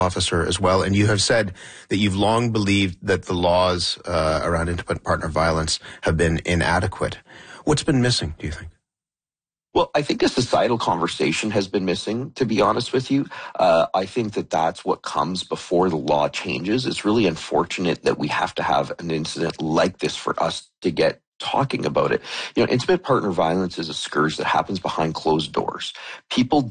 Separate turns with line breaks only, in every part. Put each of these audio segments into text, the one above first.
officer as well, and you have said that you've long believed that the laws around intimate partner violence have been inadequate. What's been missing, do you think?
Well, I think a societal conversation has been missing, to be honest with you. I think that that's what comes before the law changes. It's really unfortunate that we have to have an incident like this for us to get talking about it. You know, intimate partner violence is a scourge that happens behind closed doors. People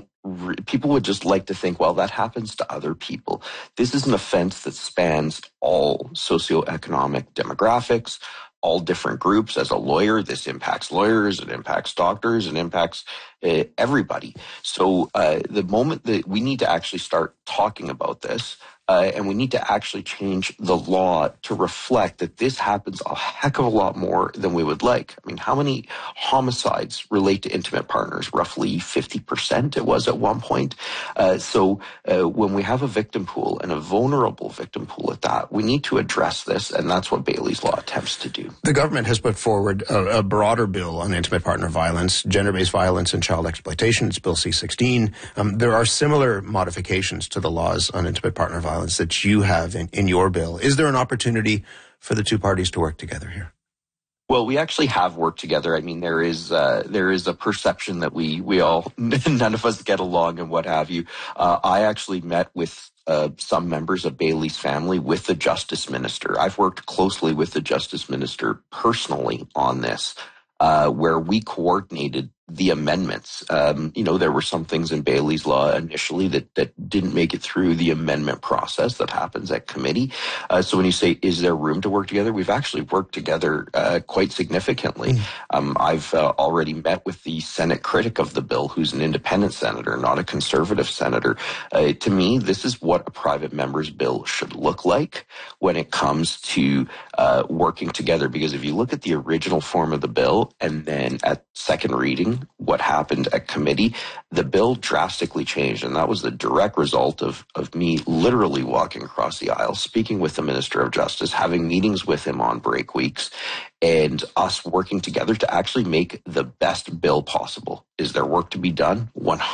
would just like to think, well, that happens to other people. This is an offense that spans all socioeconomic demographics, all different groups. As a lawyer, this impacts lawyers, it impacts doctors, it impacts everybody. So the moment that we need to actually start talking about this, and we need to actually change the law to reflect that this happens a heck of a lot more than we would like. I mean, how many homicides relate to intimate partners? Roughly 50% it was at one point. So when we have a victim pool and a vulnerable victim pool at that, we need to address this, and that's what Bailey's Law attempts to do.
The government has put forward a broader bill on intimate partner violence, gender-based violence, and child exploitation. It's Bill C-16. There are similar modifications to the laws on intimate partner violence that you have in your bill. Is there an opportunity for the two parties to work together here?
Well, we actually have worked together. I mean, there is a perception that we all, none of us get along and what have you. I actually met with some members of Bailey's family with the Justice Minister. I've worked closely with the Justice Minister personally on this, where we coordinated the amendments. There were some things in Bailey's Law initially that didn't make it through the amendment process that happens at committee. So when you say, is there room to work together? We've actually worked together quite significantly. I've already met with the Senate critic of the bill, who's an independent senator, not a conservative senator. To me, this is what a private member's bill should look like when it comes to working together. Because if you look at the original form of the bill and then at second reading, what happened at committee, the bill drastically changed. And that was the direct result of me literally walking across the aisle, speaking with the Minister of Justice, having meetings with him on break weeks, and us working together to actually make the best bill possible. Is there work to be done?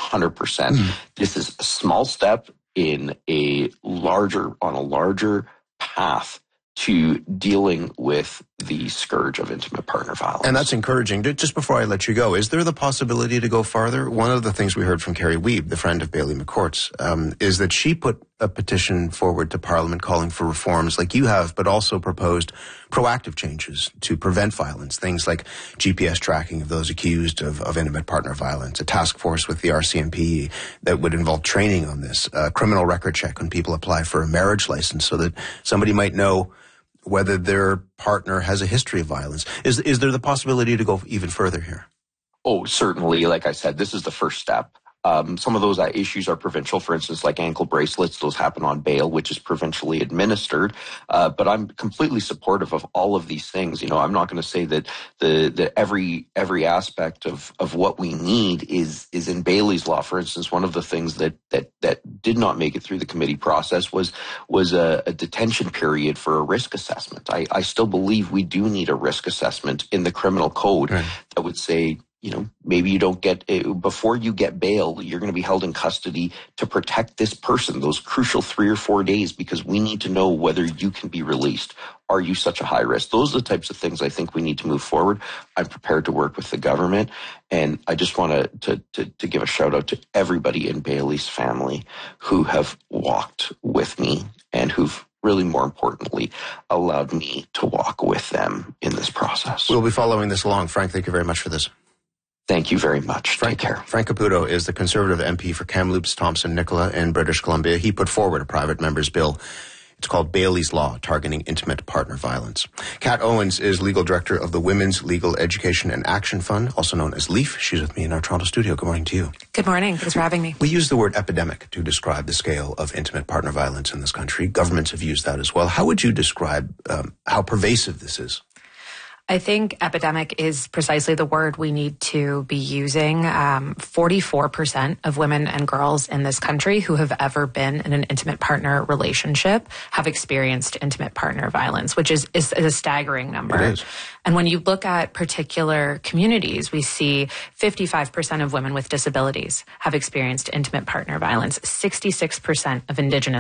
100%. This is a small step on a larger path to dealing with the scourge of intimate partner violence.
And that's encouraging. Just before I let you go, is there the possibility to go farther? One of the things we heard from Carrie Wiebe, the friend of Bailey McCourt's, is that she put a petition forward to Parliament calling for reforms like you have, but also proposed proactive changes to prevent violence, things like GPS tracking of those accused of intimate partner violence, a task force with the RCMP that would involve training on this, a criminal record check when people apply for a marriage license so that somebody might know whether their partner has a history of violence. Is there the possibility to go even further here?
Oh, certainly. Like I said, this is the first step. Some of those issues are provincial, for instance, like ankle bracelets. Those happen on bail, which is provincially administered. But I'm completely supportive of all of these things. You know, I'm not going to say that that every aspect of what we need is in Bailey's Law. For instance, one of the things that did not make it through the committee process was a detention period for a risk assessment. I still believe we do need a risk assessment in the criminal code that would say, you know, maybe you don't get, before you get bail, you're going to be held in custody to protect this person, those crucial 3 or 4 days, because we need to know whether you can be released. Are you such a high risk? Those are the types of things I think we need to move forward. I'm prepared to work with the government. And I just want to give a shout out to everybody in Bailey's family who have walked with me and who've really, more importantly, allowed me to walk with them in this process.
We'll be following this along. Frank, thank you very much for this.
Thank you very much. Take care.
Frank Caputo is the Conservative MP for Kamloops, Thompson, Nicola in British Columbia. He put forward a private member's bill. It's called Bailey's Law, Targeting Intimate Partner Violence. Kat Owens is Legal Director of the Women's Legal Education and Action Fund, also known as LEAF. She's with me in our Toronto studio. Good morning to you.
Good morning. Thanks for having me.
We use the word epidemic to describe the scale of intimate partner violence in this country. Governments have used that as well. How would you describe how pervasive this is?
I think epidemic is precisely the word we need to be using. 44% of women and girls in this country who have ever been in an intimate partner relationship have experienced intimate partner violence, which is a staggering number.
It is.
And when you look at particular communities, we see 55% of women with disabilities have experienced intimate partner violence, 66% of Indigenous